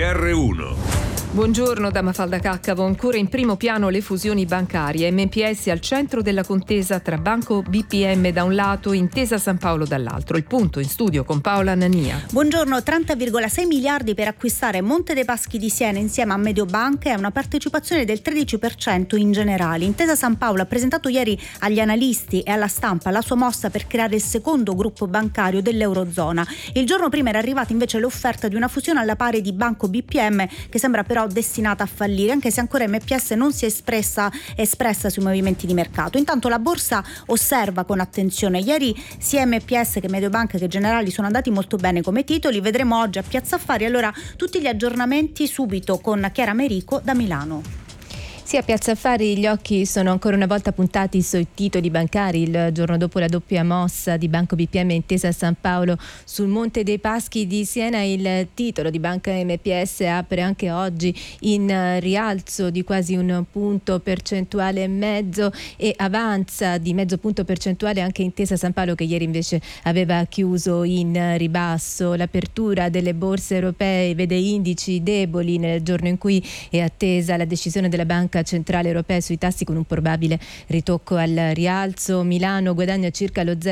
GR1. Buongiorno da Mafalda Caccavo. Ancora in primo piano le fusioni bancarie. MPS al centro della contesa tra Banco BPM da un lato e Intesa San Paolo dall'altro. Il punto in studio con Paola Nania. Buongiorno. 30,6 miliardi per acquistare Monte dei Paschi di Siena insieme a Mediobanca e una partecipazione del 13% in generale. Intesa San Paolo ha presentato ieri agli analisti e alla stampa la sua mossa per creare il secondo gruppo bancario dell'Eurozona. Il giorno prima era arrivata invece l'offerta di una fusione alla pari di Banco BPM, che sembra però destinata a fallire, anche se ancora MPS non si è espressa sui movimenti di mercato. Intanto la borsa osserva con attenzione. Ieri sia MPS che Mediobanca che Generali sono andati molto bene come titoli. Vedremo oggi a Piazza Affari. Allora tutti gli aggiornamenti subito con Chiara Merico da Milano. Sì, a Piazza Affari gli occhi sono ancora una volta puntati sui titoli bancari. Il giorno dopo la doppia mossa di Banco BPM e Intesa San Paolo sul Monte dei Paschi di Siena, il titolo di Banca MPS apre anche oggi in rialzo di quasi 1 punto percentuale e mezzo e avanza di mezzo punto percentuale anche Intesa San Paolo, che ieri invece aveva chiuso in ribasso. L'apertura delle borse europee vede indici deboli nel giorno in cui è attesa la decisione della Banca Centrale Europea sui tassi, con un probabile ritocco al rialzo. Milano guadagna circa lo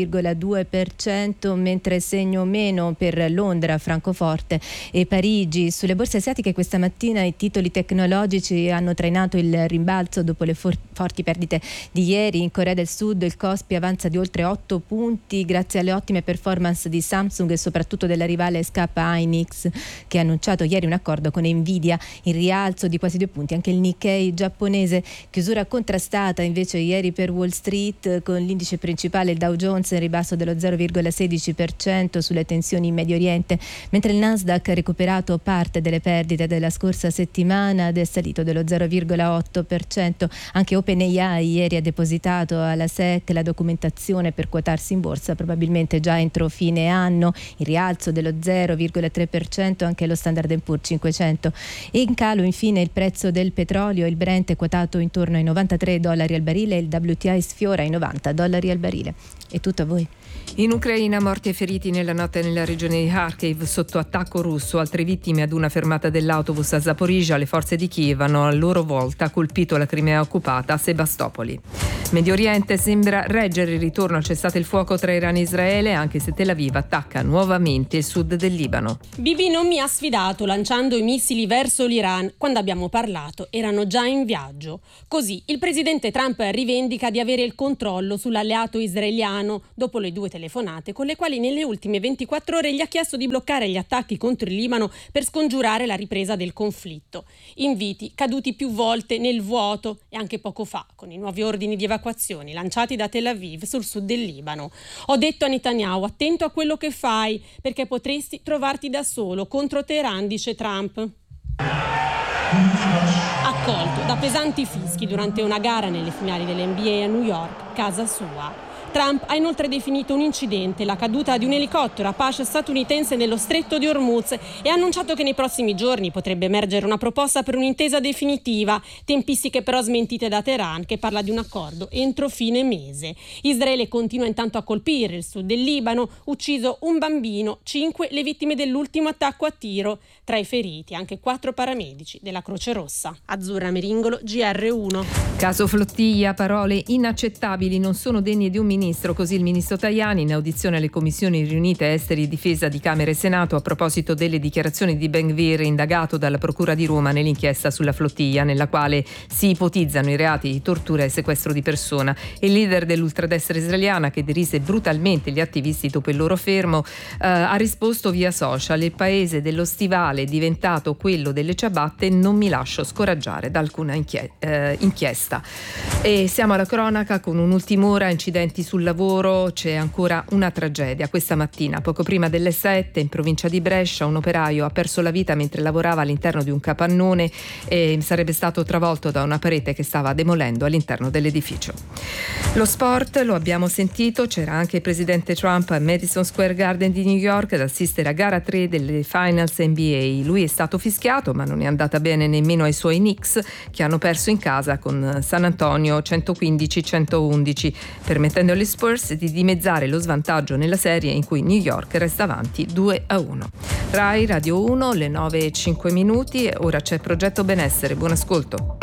0,2%, mentre segno meno per Londra, Francoforte e Parigi. Sulle borse asiatiche questa mattina i titoli tecnologici hanno trainato il rimbalzo dopo le forti perdite di ieri. In Corea del Sud il Kospi avanza di oltre 8 punti grazie alle ottime performance di Samsung e soprattutto della rivale SK Hynix, che ha annunciato ieri un accordo con Nvidia. In rialzo di quasi 2 punti anche il Nikkei giapponese, chiusura contrastata invece ieri per Wall Street, con l'indice principale il Dow Jones in ribasso dello 0,16% sulle tensioni in Medio Oriente, mentre il Nasdaq ha recuperato parte delle perdite della scorsa settimana ed è salito dello 0,8%. Anche OpenAI ieri ha depositato alla SEC la documentazione per quotarsi in borsa, probabilmente già entro fine anno. In rialzo dello 0,3% anche lo Standard & Poor's 500. E in calo infine il prezzo del petrolio. Il Brent è quotato intorno ai $93 al barile e il WTI sfiora i $90 al barile. È tutto a voi. In Ucraina morti e feriti nella notte nella regione di Kharkiv sotto attacco russo. Altre vittime ad una fermata dell'autobus a Zaporizhzhia. Le forze di Kiev hanno a loro volta colpito la Crimea occupata a Sebastopoli. Medio Oriente sembra reggere il ritorno al cessate il fuoco tra Iran e Israele, anche se Tel Aviv attacca nuovamente il sud del Libano. Bibi non mi ha sfidato lanciando i missili verso l'Iran. Quando abbiamo parlato erano già in viaggio. Così il presidente Trump rivendica di avere il controllo sull'alleato israeliano dopo le 2 telefonate con le quali nelle ultime 24 ore gli ha chiesto di bloccare gli attacchi contro il Libano per scongiurare la ripresa del conflitto. Inviti caduti più volte nel vuoto e anche poco fa con i nuovi ordini di evacuazioni lanciati da Tel Aviv sul sud del Libano. Ho detto a Netanyahu: attento a quello che fai perché potresti trovarti da solo contro Teheran, dice Trump. Accolto da pesanti fischi durante una gara nelle finali dell'NBA a New York, casa sua. Trump ha inoltre definito un incidente la caduta di un elicottero Apache statunitense nello stretto di Hormuz e ha annunciato che nei prossimi giorni potrebbe emergere una proposta per un'intesa definitiva, tempistiche però smentite da Teheran, che parla di un accordo entro fine mese. Israele continua intanto a colpire il sud del Libano, ucciso un bambino, 5 le vittime dell'ultimo attacco a tiro, tra i feriti anche 4 paramedici della Croce Rossa. Azzurra Meringolo, GR1. Caso Flottiglia, parole inaccettabili, non sono degne di un ministro. Così il ministro Tajani in audizione alle commissioni riunite esteri e difesa di Camera e Senato a proposito delle dichiarazioni di Ben Gvir, indagato dalla Procura di Roma nell'inchiesta sulla Flottiglia, nella quale si ipotizzano i reati di tortura e sequestro di persona. Il leader dell'ultradestra israeliana, che derise brutalmente gli attivisti dopo il loro fermo, ha risposto via social: il paese dello stivale è diventato quello delle ciabatte, non mi lascio scoraggiare da alcuna inchiesta. E siamo alla cronaca con un'ultima ora. Incidenti sul lavoro, c'è ancora una tragedia. Questa mattina, poco prima delle 7, in provincia di Brescia, un operaio ha perso la vita mentre lavorava all'interno di un capannone e sarebbe stato travolto da una parete che stava demolendo all'interno dell'edificio. Lo sport, lo abbiamo sentito, c'era anche il presidente Trump a Madison Square Garden di New York ad assistere a gara 3 delle Finals NBA. Lui è stato fischiato, ma non è andata bene nemmeno ai suoi Knicks, che hanno perso in casa con San Antonio 115-111, permettendo agli Spurs di dimezzare lo svantaggio nella serie in cui New York resta avanti 2-1. Rai Radio 1, le 9:05, ora c'è Progetto Benessere. Buon ascolto.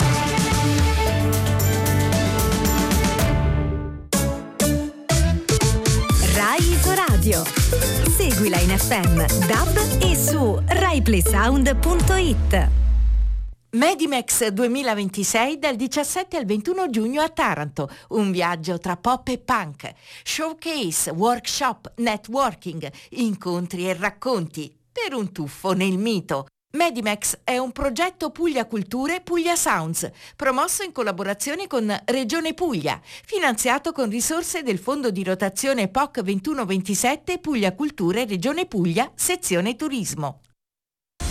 Rai Isoradio. Seguila in FM, DAB e su RaiPlaySound.it. Medimex 2026 dal 17 al 21 giugno a Taranto. Un viaggio tra pop e punk. Showcase, workshop, networking, incontri e racconti per un tuffo nel mito. Medimex è un progetto Puglia Culture Puglia Sounds, promosso in collaborazione con Regione Puglia, finanziato con risorse del Fondo di rotazione POC 2127 Puglia Culture Regione Puglia, sezione Turismo.